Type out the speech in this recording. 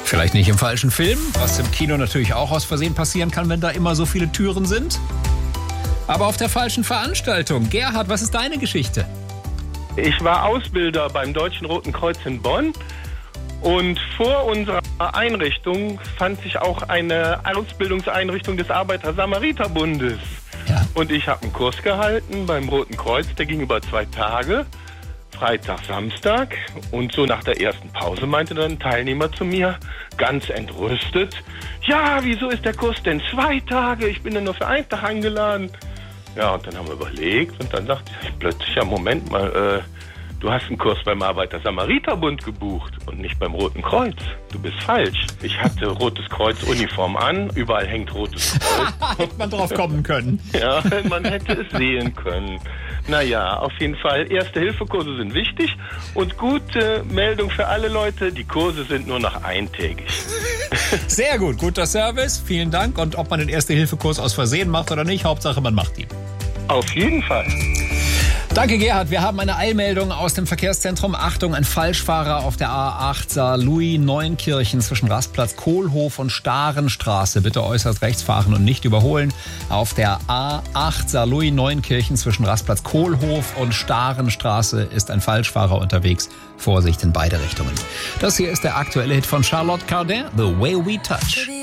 Vielleicht nicht im falschen Film, was im Kino natürlich auch aus Versehen passieren kann, wenn da immer so viele Türen sind. Aber auf der falschen Veranstaltung. Gerhard, was ist deine Geschichte? Ich war Ausbilder beim Deutschen Roten Kreuz in Bonn und vor unserer Einrichtung fand sich auch eine Ausbildungseinrichtung des Arbeiter-Samariter-Bundes. Ja. Und ich habe einen Kurs gehalten beim Roten Kreuz, der ging über 2 Tage, Freitag, Samstag. Und so nach der ersten Pause meinte dann ein Teilnehmer zu mir, ganz entrüstet, ja, wieso ist der Kurs denn 2 Tage? Ich bin ja nur für 1 Tag eingeladen. Ja, und dann haben wir überlegt und dann dachte ich plötzlich, ja, Moment mal, du hast einen Kurs beim Arbeiter-Samariter-Bund gebucht und nicht beim Roten Kreuz. Du bist falsch. Ich hatte Rotes Kreuz-Uniform an, überall hängt Rotes Kreuz. Hätte man drauf kommen können. Ja, man hätte es sehen können. Naja, auf jeden Fall, Erste-Hilfe-Kurse sind wichtig und gute Meldung für alle Leute, die Kurse sind nur noch eintägig. Sehr gut, guter Service, vielen Dank. Und ob man den Erste-Hilfe-Kurs aus Versehen macht oder nicht, Hauptsache man macht ihn. Auf jeden Fall. Danke, Gerhard. Wir haben eine Eilmeldung aus dem Verkehrszentrum. Achtung, ein Falschfahrer auf der A8 Saarlouis-Neunkirchen zwischen Rastplatz Kohlhof und Starenstraße. Bitte äußerst rechts fahren und nicht überholen. Auf der A8 Saarlouis-Neunkirchen zwischen Rastplatz Kohlhof und Starenstraße ist ein Falschfahrer unterwegs. Vorsicht in beide Richtungen. Das hier ist der aktuelle Hit von Charlotte Cardin, The Way We Touch.